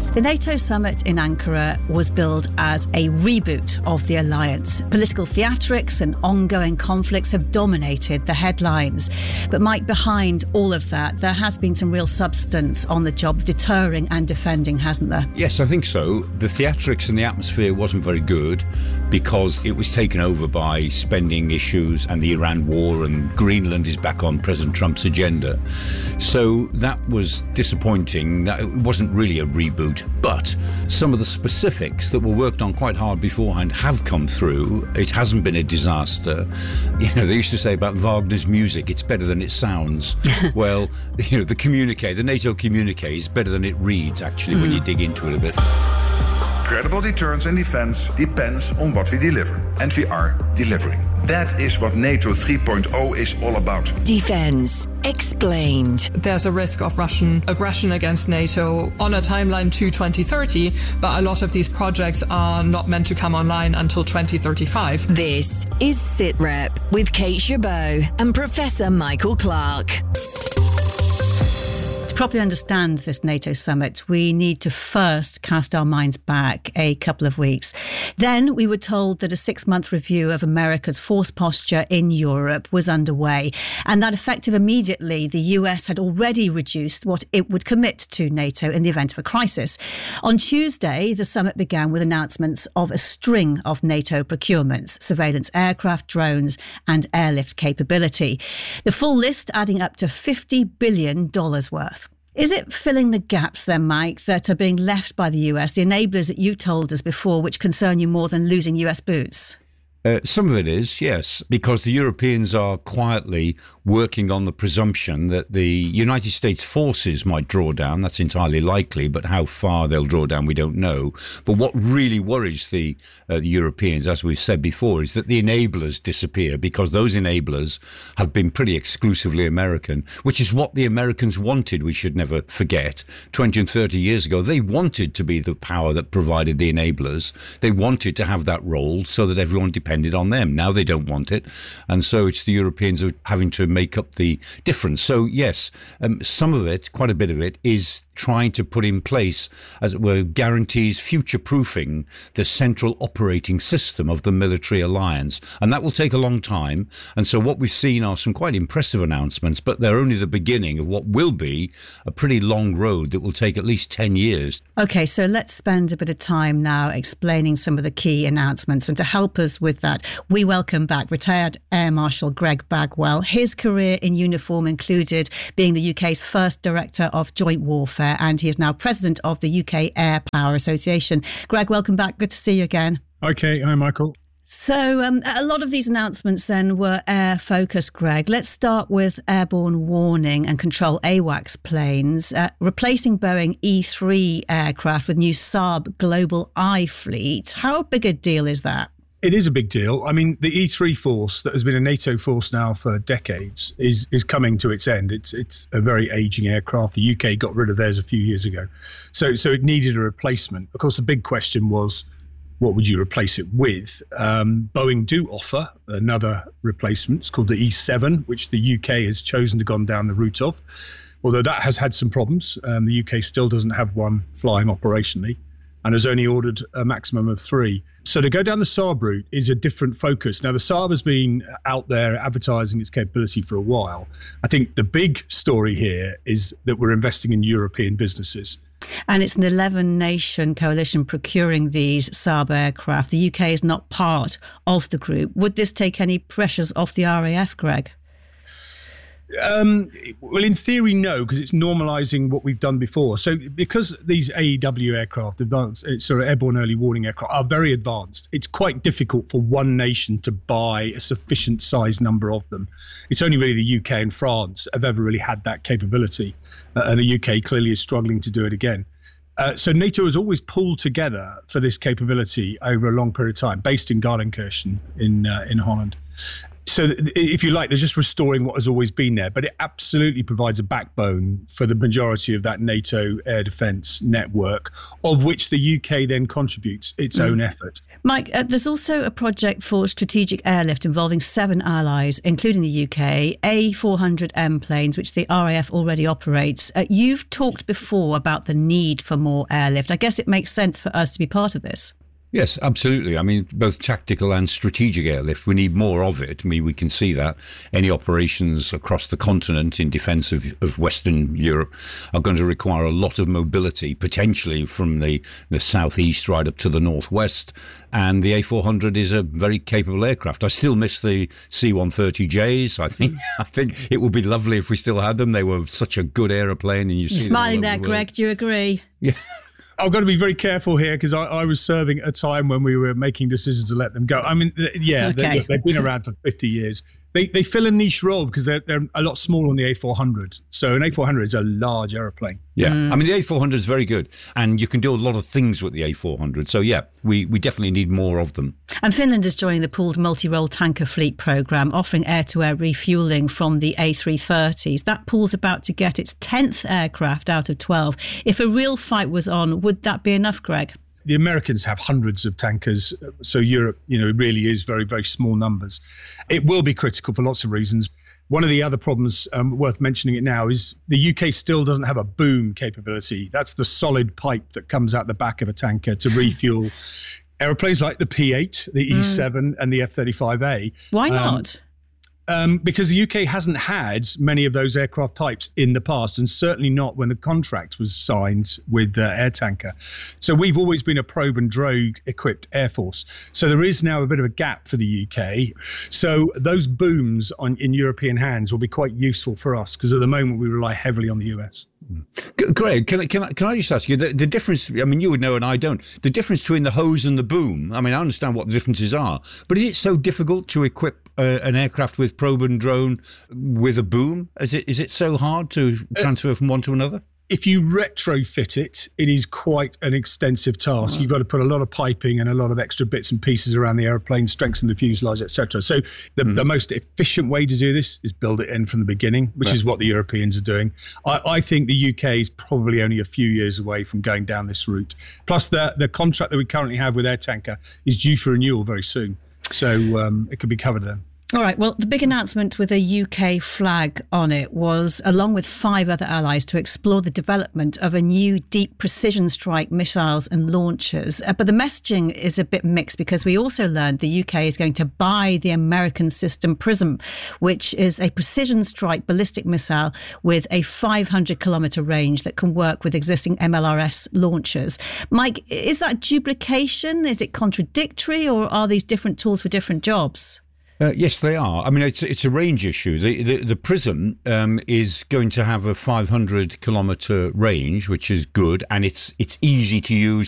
The NATO summit in Ankara was billed as a reboot of the alliance. Political theatrics and ongoing conflicts have dominated the headlines. But Mike, behind all of that, there has been some real substance on the job of deterring and defending, hasn't there? Yes, I think so. The theatrics and the atmosphere wasn't very good because it was taken over by spending issues and the Iran war, and Greenland is back on President Trump's agenda. So that was disappointing. That it wasn't really a reboot. But some of the specifics that were worked on quite hard beforehand have come through. It hasn't been a disaster. You know, they used to say about Wagner's music, it's better than it sounds. Well, you know, the NATO communique is better than it reads, actually, when you dig into it a bit. Credible deterrence and defense depends on what we deliver. And we are delivering. That is what NATO 3.0 is all about. Defense explained. There's a risk of Russian aggression against NATO on a timeline to 2030, but a lot of these projects are not meant to come online until 2035. This is SITREP with Kate Chabot and Professor Michael Clark. To properly understand this NATO summit, we need to first cast our minds back a couple of weeks. Then we were told that a 6-month review of America's force posture in Europe was underway, and that effective immediately, the US had already reduced what it would commit to NATO in the event of a crisis. On Tuesday, the summit began with announcements of a string of NATO procurements: surveillance aircraft, drones and airlift capability. The full list adding up to $50 billion worth. Is it filling the gaps then, Mike, that are being left by the US, the enablers that you told us before, which concern you more than losing US boots? Some of it is, yes, because the Europeans are quietly working on the presumption that the United States forces might draw down. That's entirely likely, but how far they'll draw down, we don't know. But what really worries the Europeans, as we've said before, is that the enablers disappear, because those enablers have been pretty exclusively American, which is what the Americans wanted, we should never forget. 20 and 30 years ago, they wanted to be the power that provided the enablers. They wanted to have that role so that everyone depended on them. Now they don't want it. And so it's the Europeans who are having to make up the difference. So yes, some of it, quite a bit of it, is trying to put in place, as it were, guarantees future-proofing the central operating system of the military alliance. And that will take a long time. And so what we've seen are some quite impressive announcements, but they're only the beginning of what will be a pretty long road that will take at least 10 years. OK, so let's spend a bit of time now explaining some of the key announcements. And to help us with that, we welcome back retired Air Marshal Greg Bagwell. His career in uniform included being the UK's first Director of Joint Warfare, and he is now President of the UK Air Power Association. Greg, welcome back. Good to see you again. Okay. Hi, Michael. So a lot of these announcements then were air-focused, Greg. Let's start with airborne warning and control AWACS planes, replacing Boeing E-3 aircraft with new Saab Global Eye fleet. How big a deal is that? It is a big deal. I mean, the E-3 force that has been a NATO force now for decades is coming to its end. It's a very aging aircraft. The UK got rid of theirs a few years ago. So it needed a replacement. Of course, the big question was, what would you replace it with? Boeing do offer another replacement. It's called the E-7, which the UK has chosen to go down the route of. Although that has had some problems. The UK still doesn't have one flying operationally and has only ordered a maximum of 3. So to go down the Saab route is a different focus. Now, the Saab has been out there advertising its capability for a while. I think the big story here is that we're investing in European businesses. And it's an 11-nation coalition procuring these Saab aircraft. The UK is not part of the group. Would this take any pressures off the RAF, Greg? Well, in theory, no, because it's normalising what we've done before. So because these AEW aircraft, airborne early warning aircraft, are very advanced, it's quite difficult for one nation to buy a sufficient size number of them. It's only really the UK and France have ever really had that capability. And the UK clearly is struggling to do it again. So NATO has always pulled together for this capability over a long period of time, based in Gardenkirchen in Holland. So if you like, they're just restoring what has always been there, but it absolutely provides a backbone for the majority of that NATO air defence network, of which the UK then contributes its own effort. Mike, there's also a project for strategic airlift involving 7 allies, including the UK, A400M planes, which the RAF already operates. You've talked before about the need for more airlift. I guess it makes sense for us to be part of this. Yes, absolutely. I mean, both tactical and strategic airlift, we need more of it. I mean, we can see that any operations across the continent in defence of Western Europe are going to require a lot of mobility, potentially from the southeast right up to the northwest. And the A400 is a very capable aircraft. I still miss the C-130Js. I think it would be lovely if we still had them. They were such a good aeroplane. And you're smiling there, Greg. Do you agree? Yeah. I've got to be very careful here because I was serving at a time when we were making decisions to let them go. I mean, yeah, okay. they've been around for 50 years. They fill a niche role because they're a lot smaller than the A400. So an A400 is a large aeroplane. Yeah, I mean, the A400 is very good and you can do a lot of things with the A400. So, yeah, we definitely need more of them. And Finland is joining the pooled multi-role tanker fleet programme, offering air-to-air refuelling from the A330s. That pool's about to get its 10th aircraft out of 12. If a real fight was on, would that be enough, Greg? The Americans have hundreds of tankers, so Europe, really is very, very small numbers. It will be critical for lots of reasons. One of the other problems, worth mentioning it now, is the UK still doesn't have a boom capability. That's the solid pipe that comes out the back of a tanker to refuel aeroplanes like the P-8, the E-7 and the F-35A. Why not? Because the UK hasn't had many of those aircraft types in the past, and certainly not when the contract was signed with Air Tanker. So we've always been a probe and drogue equipped air force. So there is now a bit of a gap for the UK. So those booms in European hands will be quite useful for us because at the moment we rely heavily on the US. Greg, can I just ask you the difference? I mean, you would know and I don't. The difference between the hose and the boom. I mean, I understand what the differences are, but is it so difficult to equip an aircraft with probe and drone with a boom? Is it so hard to transfer from one to another? If you retrofit it, it is quite an extensive task. You've got to put a lot of piping and a lot of extra bits and pieces around the aeroplane, strengthen the fuselage, etc. So the most efficient way to do this is build it in from the beginning, which is what the Europeans are doing. I think the UK is probably only a few years away from going down this route. Plus, the contract that we currently have with Air Tanker is due for renewal very soon. So it could be covered then. All right. Well, the big announcement with a UK flag on it was, along with 5 other allies, to explore the development of a new deep precision strike missiles and launchers. But the messaging is a bit mixed because we also learned the UK is going to buy the American system PrSM, which is a precision strike ballistic missile with a 500-kilometre range that can work with existing MLRS launchers. Mike, is that duplication? Is it contradictory, or are these different tools for different jobs? Yes, they are. I mean, it's a range issue. The PrSM is going to have a 500-kilometre range, which is good, and it's easy to use